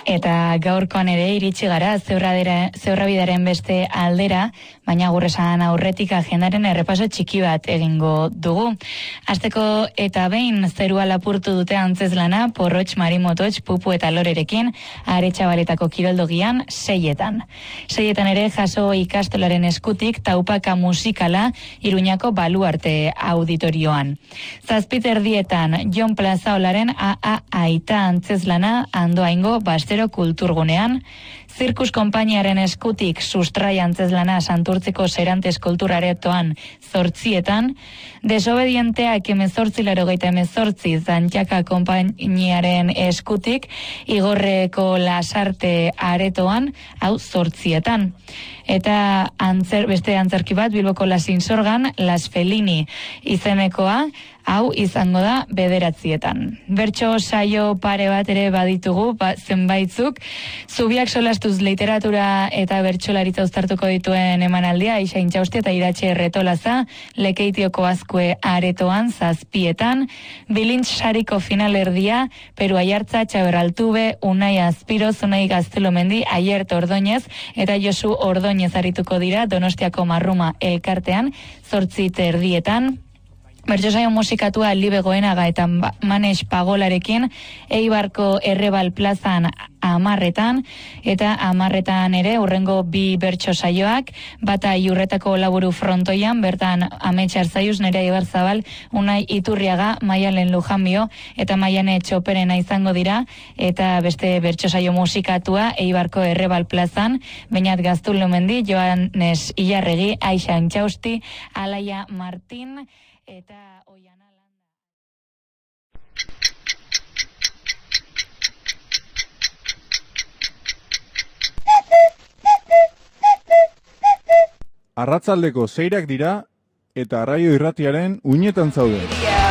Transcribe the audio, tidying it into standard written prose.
Eta gaurkoan ere iritsi gara Zeurrabidaren beste aldera, baina gurresan aurretik agendaren errepaso txiki bat egingo dugu. Hasteko eta behin zerua lapurtu dute antzezlana, porrotx, marimototx, pupu eta lorerekin, Aretxabaletako kiroldogian 6etan. 6etan ere jaso ikastolaren eskutik taupaka musikala Iruñako Baluarte auditorioan. 7:30 Jon Plazaolaren AA Aita antzezlana Andoaingo Bastero Kulturgunean, Zirkus konpainiaren eskutik sustrai antzezlana Santurtziko Serantes Kulturaretoan 8etan, Desobedienteak 1888 Zantxaka konpainiaren eskutik Igorreko Lasarte Aretoan, hau 8etan. Eta beste antzerki bat Bilboko Lasinsorgan, Las Felini izenekoa, hau izango da 9etan. Bertso saio pare bat ere baditugu, zenbaitzuk, Zubiak solastuz literatura eta bertsolaritza uztartuko dituen emanaldia, Aixa Intxausti eta Iratxe Erretolaza, Lekeitioko Azkue Aretoan 7etan, Bilintz sariko finalerdia, Peru Aiartza, Txaber Altube, Unai Azpiroz, Unai Gaztelomendi, Aiert Ordoñez eta Josu Ordoñez arituko dira Donostiako Marruma elkartean 8:30. Bertsosaio musikatua Libe Goenaga eta Manes Pagolarekin, Eibarko Errebal plazan 10etan, eta 10etan ere urrengo bi bertsosaioak, bata Iurretako Laburu frontoian, bertan Amets Arzaiuz, Nerea Ibarzabal, Unai Iturriaga, Maialen Lujanbio eta Maiane Txoperena izango dira, eta beste bertsosaio musikatua Eibarko Errebal plazan, Beñat Gaztulumendi, Joanes Ilarregi, Aixa Intxausti, Alaia Martin, eta Oiana Landa. Arratsaldeko 6 dira eta Arraio Irratiaren uinetan zaude.